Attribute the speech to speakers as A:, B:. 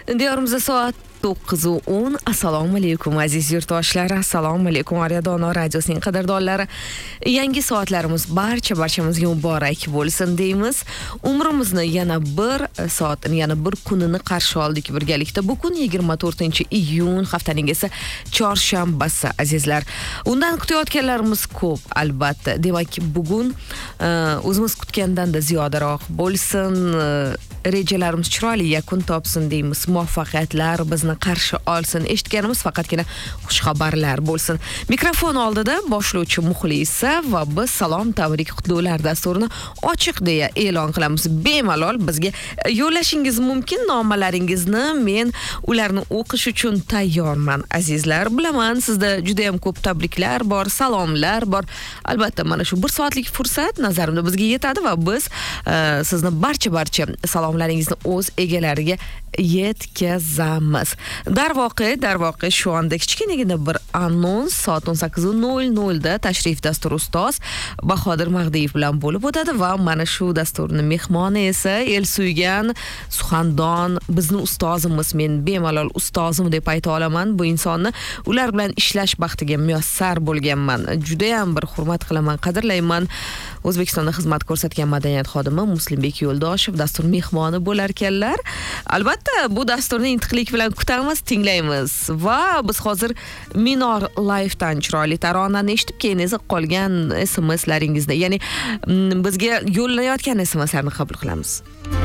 A: Diyorimizda soat 9:10. Assalomu alaykum aziz yurtdoshlar. Assalomu alaykum Arya Dono radiosining qadrdonlari. Yangi soatlarimiz barchamizga muborak bo'lsin deymiz. Umrimizni yana bir soatini, yana bir kunini qarshi oldik birgalikda. Bu kun 24-iyun, haftaning esa chorshanbasi azizlar. Undan kutayotganlarimiz ko'p albatta. Demak, bugun o'zimiz kutgandan-da ziyodaroq bo'lsin. Rejalarimiz chiroyli yakun topsin deymiz. Muvaffaqiyatlar bizni qarshi olsin. Eshitganimiz faqatgina xush xabarlar bo'lsin. Mikrofon oldida boshlovchi Muxlisa va biz salom, tabrik, qutlug'lar dasturini ochiq deya e'lon qilamiz. Bemalol bizga yo'llashingiz mumkin nomalaringizni. Men ularni o'qish uchun tayyorman azizlar. Bilaman sizda juda ham ko'p tabriklar bor, salomlar bor. Albatta mana shu 1 soatlik fursat nazarimda bizga yetadi va biz sizni barcha salomlaringizni o'z egalariga yetkazamiz. Darvoqe shu anda kichkinagina bir anons soat 18:00 da tashrif dasturi ustoz Bahodir Magdiyev bilan bo'lib o'tadi va mana shu dasturning mehmoni esa el suygan suxandon, bizni ustozimiz. Men bemalol ustozim deb ayta olaman bu insonni. Ular bilan ishlash baxtiga muyassar bo'lganman. Juda ham bir hurmat qilaman, qadrlayman. O'zbekistonda xizmat ko'rsatgan madaniyat xodimi Muslimbek Yo'ldoshev dastur mehmoni bo'lar ekanlar. Albatta bu dasturni intiqlik bilan kutamiz, tinglaymiz va biz hozir Minor Life'dan chiroyli taronani eshitib, keyin esa qolgan SMSlaringizni, ya'ni bizga yo'llanayotgan SMSlarni qabul qilamiz.